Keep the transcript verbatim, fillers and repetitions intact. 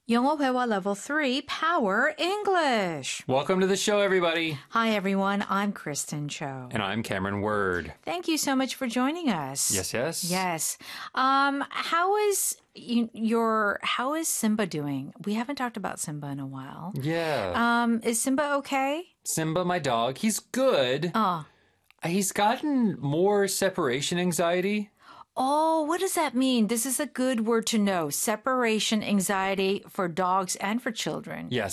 영어 회화 level three, Power English. Welcome to the show, everybody. Hi, everyone. I'm Kristen Cho. And I'm Cameron Word. Thank you so much for joining us. Yes, yes. Yes. Um, how is you, your how is Simba doing? We haven't talked about Simba in a while. Yeah. Um, is Simba okay? Simba, my dog, he's good. Oh. He's gotten more separation anxiety. Oh, what does that mean? This is a good word to know. Separation anxiety for dogs and for children. Yes.